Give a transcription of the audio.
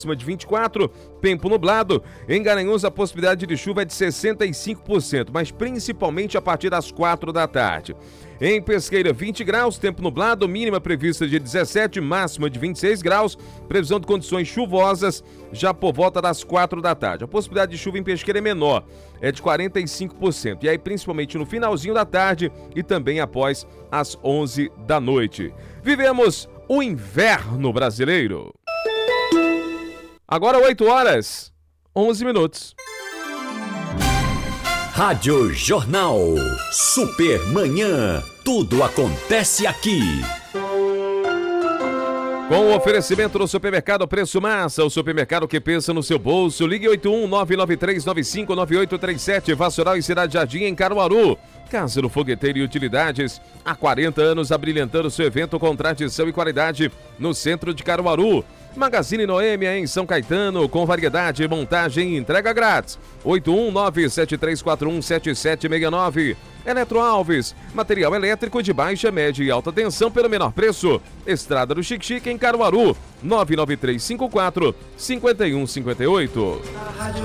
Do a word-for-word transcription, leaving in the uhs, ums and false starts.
de vinte e quatro, tempo nublado. Em Garanhuns, a possibilidade de chuva é de sessenta e cinco por cento, mas principalmente a partir das quatro da tarde. Em Pesqueira, vinte graus, tempo nublado, mínima prevista de dezessete, máxima de vinte e seis graus, previsão de condições chuvosas já por volta das quatro da tarde. A possibilidade de chuva em Pesqueira é menor, é de quarenta e cinco por cento, e aí principalmente no finalzinho da tarde e também após as onze da noite. Vivemos o inverno brasileiro. Agora oito horas, onze minutos. Rádio Jornal. Super Manhã. Tudo acontece aqui. Com o oferecimento do Supermercado Preço Massa, o supermercado que pensa no seu bolso. Ligue oito um nove nove três nove cinco nove oito três sete, Vassoural e Cidade Jardim, em Caruaru. Casa do Fogueteiro e Utilidades, há quarenta anos abrilhantando seu evento com tradição e qualidade no centro de Caruaru. Magazine Noêmia em São Caetano, com variedade, montagem e entrega grátis. oito um nove sete três quatro um sete sete seis nove. Eletro Alves, material elétrico de baixa, média e alta tensão pelo menor preço. Estrada do Xique-Xique em Caruaru, nove nove três cinco quatro cinco um cinco oito.